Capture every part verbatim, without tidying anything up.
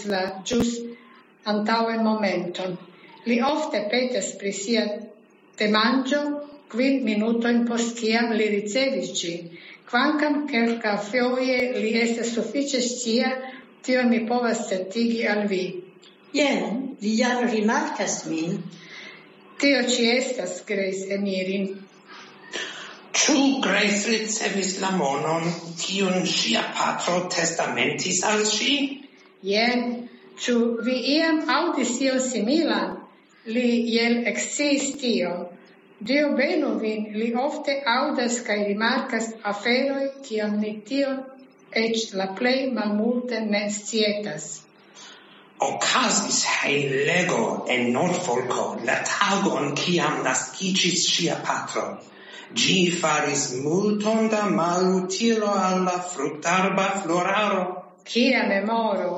la ĝus antaŭen momenton. Li ofte petas pri sia temanĝo kvin minutojn post kiam li ricevis ĝin. Kvankam kelkafoje li estas sufiĉe scia, tion mi povas certigi al vi. Jen, vi jam rimarkas min. Tio ci estas, Grace enirin. Ĉu Grace ricevis la monon, kiun ŝia patro testamentis al ŝi? Jen, ĉu vi iam aŭdis ion similan? Li iel eksciis tion. Dio benu vin, li ofte aŭdas kaj rimarkas aferoj, kiam ni tion eĉ la plej malmulte ne scietas. Okazis heilego en Nordfolko la tagon kiam naskiĝis ŝia patro. Ĝi faris multon da malutilo al la fruktarba floraro. Kia memoro!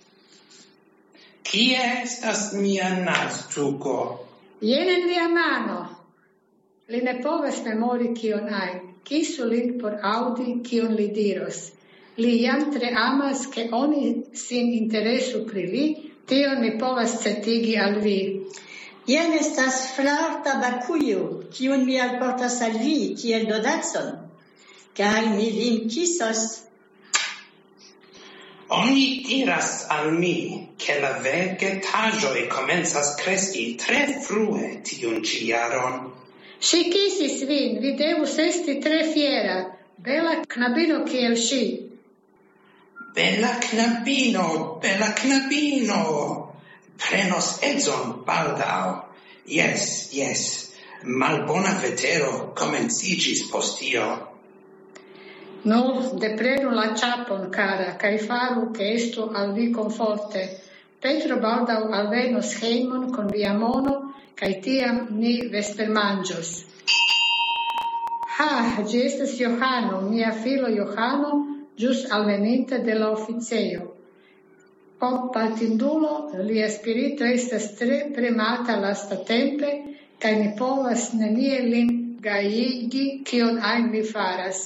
Kie estas mia naztuko? Jen en via mano. Li ne povas memori kion ajn. Kisu lin por aŭdi kion li diros. Li jam tre amas, ke oni sin interesu pri li, tion mi povas certigi al vi. Jen estas flar-tabakujo, kiun mi alportas al vi kiel donacon, kaj mi vin kisos. Oni diras al mi, ke la vegetaĵoj komencas kreski tre frue tiun ĉi jaron. Ŝi kisis vin, vi devus esti tre fiera, bela knabino kiel ŝi. Bella knabino, bella knabino, prenos edzon baldaŭ. Jes, jes, malbona vetero komenciĝis post tio. Nu, deprenu la ĉapon, kara, kaj faru, ke estu al vi komforte. Petro baldaŭ alvenos hejmon kun via mono, kaj tiam ni vespermanĝos. Ha, ĝi estas Johano, mia filo Johano, ĵus alveninta de la oficejo. Por patindulo, lia spirito estas tre premata lastatempe, kaj mi povas neniel lin gajigi kion ajn vi faras.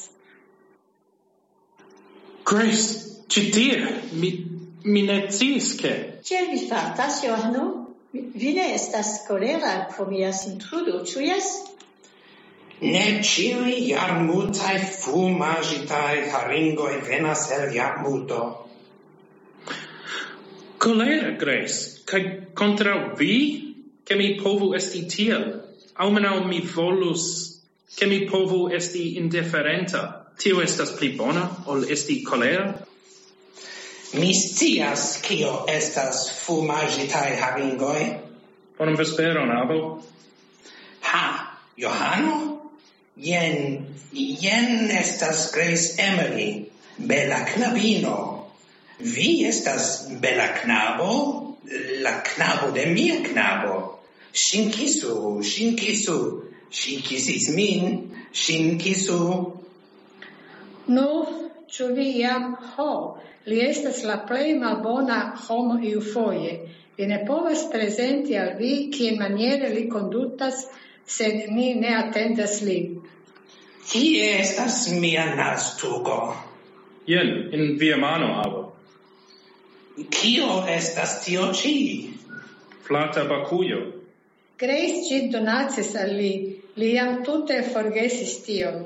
Grace, ĉi tie, mi, mi ne sciis ke. Kiel vi fartas, Johano? Vi ne estas kolera pro mia intrudo, ĉu jes? Ne ĉiuj jarmutaj fumaĵitaj haringoj venas el jarmuto. Kolera, Grace, kaj kontraŭ vi, ke mi povu esti tiel. Almenaŭ mi volus, ke mi povu esti indiferenta. Tio estas pli bona, ol esti kolera? Mi scias kio estas fumaĵitaj haringoj. Bonan vesperon, avo. Ha, Johano? Jen, jen estas Grace Emily, bela knabino. Vi estas bela knabo, la knabo de mia knabo. Ŝin kisu, ŝin kisu, ŝi kisis min, ŝin kisu. Nu, ĉu vi jam, ho, li estas la plej malbona homo iufoje. Vi ne povas prezenti al vi kiamaniere li kondutas, sed ni ne atendas lin. Kie estas mia naztuko? Jen, in via mano, avo. Kio estas tio ĉi? Flar-tabakujo. Grace ĝin donacis al li, li jam tute forgesis tion.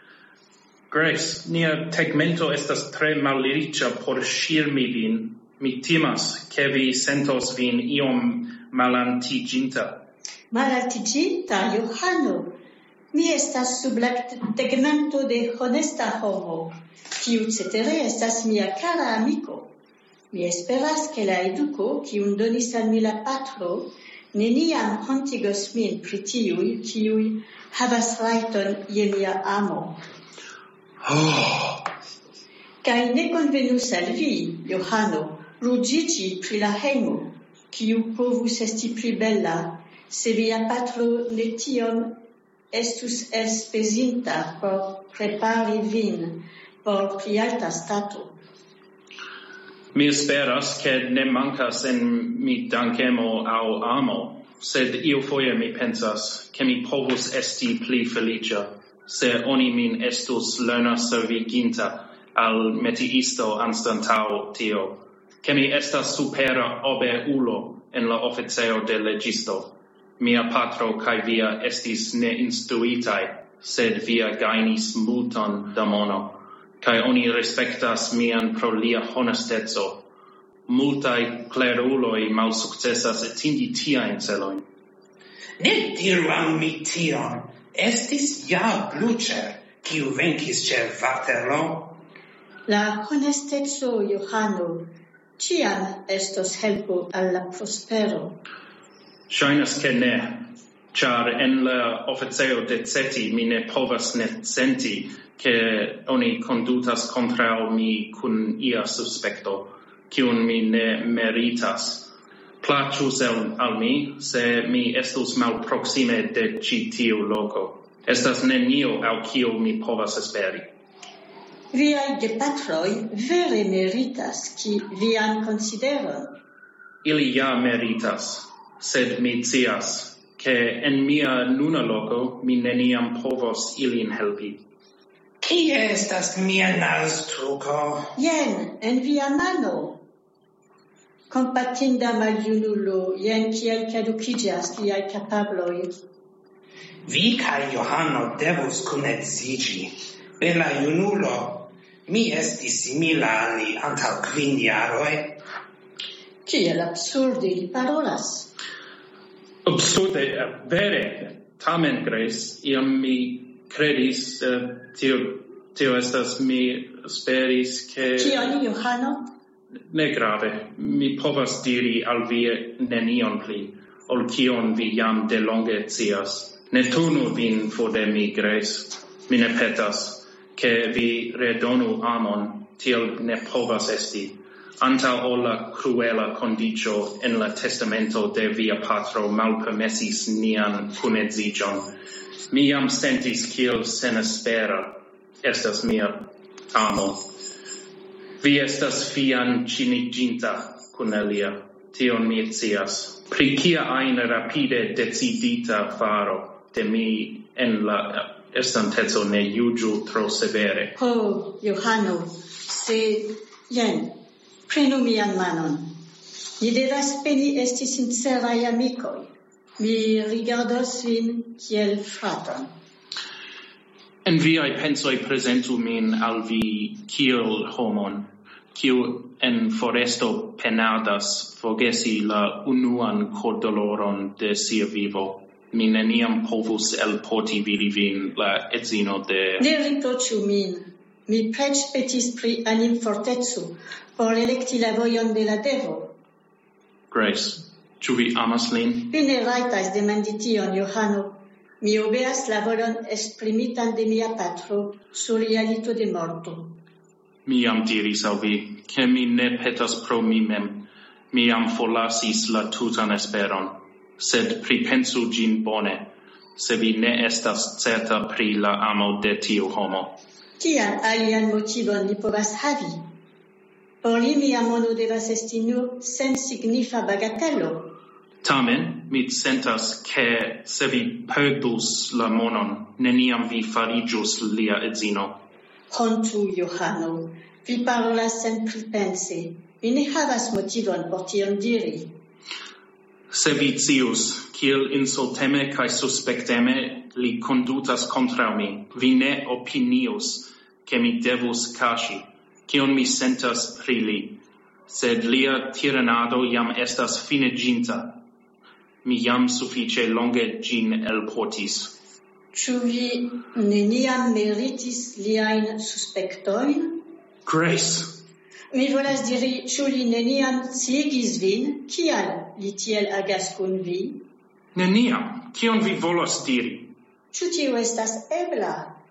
Grace, nia tegmento estas tre malriĉa por ŝirmi vin. Mi timas, ke vi sentos vin iom malaltiĝinta. Malaltiĝinta, Johano? Mi estas sub la tegmento de honesta homo, kiu cetere estas mia kara amiko. Mi esperas, ke la eduko, kiun donis al mi la patro, neniam hontigos min pri tiuj, kiuj havas rajton je mia amo. Oh. Kaj ne konvenus al vi, Johano, ruĝiĝi pri la hejmo, kiu povus esti pli bela, se via patro ne tiom estus elspezinta por prepari vin por pli alta stato. Mi esperas, ke ne mankas en mi dankemo aŭ amo, sed iufoje mi pensas, ke mi povus esti pli feliĉa, se oni min estus lerna serviginta al metiisto anstataŭ tio. che mi estas supera obeulo en la officio de legisto. Mia patro cae via estis ne instruitai, sed via gainis multon da mono, cae oni respectas mian pro lia honestezo. Multae cleruloi mal successas atingi tiaen celoin. Ne diru al mi tion, estis ja Blücher, kiu venkis ĉe Waterloo. La honestezo, Johano, ciam estos helpo al la prospero. Shainas che ne, char en la officio de Ceti mi ne povas ne senti che oni condutas contra mi cun ia suspecto, cium mi ne meritas. Placus el, al mi, se mi estus mal proxime de ci tiu loco. Estas nenio au cio mi povas esperi. Viai gepatroi vere meritas ci vian consideron. Ili ja meritas, sed mi scias, che en mia nuna loco mi neniam povos ilin helpi. Kie estas mia nastruco? Jen, en via mano. Compatinda maljunulo, jen kiel caducigas viai capabloi. Vi cae Johano devus cunetsigi. Bella junulo, mi estis simila al li antau quin jaroi. Kiel absurde li parolas. Absurde, vere, tamen, Grace, iam mi credis, uh, tio, tio estas mi speris che... Cion, Johano? Ne grave, mi povas diri al vi nenion pli, ol cion vi jam de longe cias. Ne turnu vin for de mi, Grace, mi ne petas, che vi redonu amon, tiel ne povas esti. Anta ola cruela condicio en la testamento de via patro malpermessis nian cunedzigion. Mi jam sentis kiel senespera estas mia amo. Vi estas fianciniginta kun alia, tion mi scias. Pri kia ain rapide decidita faro de mi en la estantezo ne juĝu tro severe. Ho, Johano, se jen, prenu mian manon. Ni devas peni esti sincerai amicoi. Mi rigardos vin kiel fraton. En viai pensoi presentu min al vi kiel homon, kiu en foresto penadas forgesi la unuan cordoloron de sia vivo. Mi neniam povus elporti vidi vin la edzino de... Ne riproĉu min. Mi preč petis pri anim forteco por elekti la vojon de la devo. Grace, ĉu vi amas lin? Vi ne rajtas demandi tion, Johano. Mi obeas la volon esprimitan de mia patro sur lia lito de morto. Mi jam diris al vi, che mi ne petas pro mi mem. Mi jam forlasis la tutan esperon. Sed pripensu gin bone, se vi ne estas certa pri la amo de tiu homo. Kian alian motivon li povas havi? Por li mia mono devas esti nur sen signifa bagatelo. Tamen, mi sentas che se vi perdus la monon, neniam vi farigius lia edzino. Hontu, Johano, vi parolas sen pripense. Vi ne havas motivon por tion diri. Se vi cius, kiel insulteme cae suspecteme li condutas contra mi, vi ne opinius che mi devus cashi, cion mi sentas pri li, sed lia tiranado jam estas fineginta. Mi jam suffice longe gin elportis. Ĉu vi neniam meritis liajn suspektojn? Grace! Mi volas diri, ĉu li neniam sciigis vin, kial li tiel agas kun vi? Neniam. Kion vi volas diri? Ĉu tio estas ebla?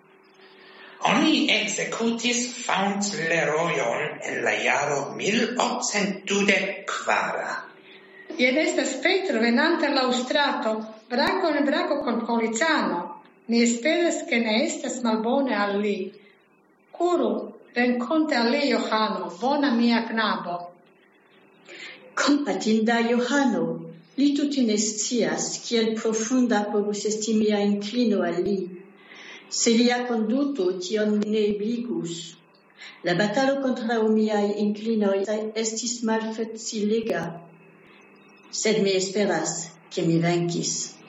Oni executis Fauntleroyon en la jaro mil octcent dudek kvar. Jen estas Petro venante la strato, brako en brako con policano. Mi esperas che ne estas malbone al li. Kuru, renkonte al li, Johano, bona mia knabo. Kompatinda Johano, li tute ne scias, kiel profunda povus esti mia inclino al li. Se lia conduto tion ne ebligus. La batalo contra miaj inclinoj estis malfacilega, sed mi esperas, ke mi venkis.